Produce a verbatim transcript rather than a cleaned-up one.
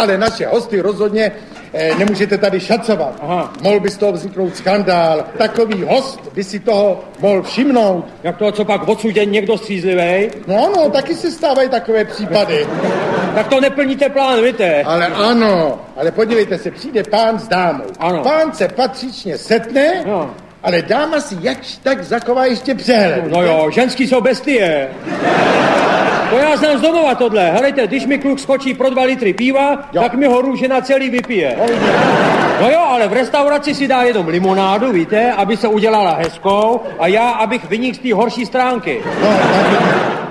ale naše hosty rozhodně eh, nemůžete tady šacovat. Aha. Mohl by z toho vzniknout skandál. Takový host by si toho mohl všimnout. Jak to, co pak odsud je někdo střízlivej? No, no, taky se stávají takové případy. Tak to neplníte plán, víte? Ale ano, ale podívejte se, přijde pán s dámou. Ano. Pán se patřičně setne, no. Ale dáma si jakž tak zachová ještě přehled. No, no jo, ženský jsou bestie. To já znám z domova tohle. Helejte, když mi kluk skočí pro dva litry piva, jo. Tak mi ho růžena celý vypije. No, no jo, ale v restauraci si dá jenom limonádu, víte, aby se udělala hezkou a já, abych vynikl z té horší stránky. No,